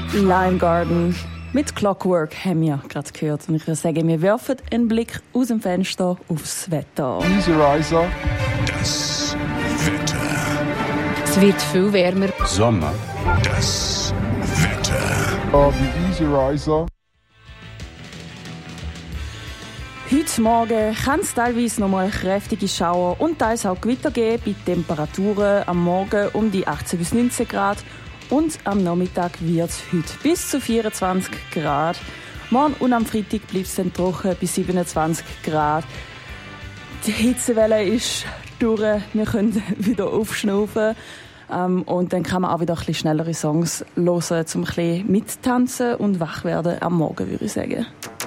Lime Garden mit Clockwork haben wir gerade gehört. Und ich würde sagen, wir werfen einen Blick aus dem Fenster aufs Wetter. Easy Riser. Das Wetter. Es wird viel wärmer. Sommer. Das Wetter. Die Easy Riser. Heute Morgen kann es teilweise noch mal kräftige Schauer und teils auch Gewitter geben bei Temperaturen am Morgen um die 18 bis 19 Grad und am Nachmittag wird es heute bis zu 24 Grad. Morgen und am Freitag bleibt es dann trocken bis 27 Grad. Die Hitzewelle ist durch, wir können wieder aufschnaufen und dann kann man auch wieder ein bisschen schnellere Songs hören, um ein bisschen mittanzen und wach werden am Morgen, würde ich sagen.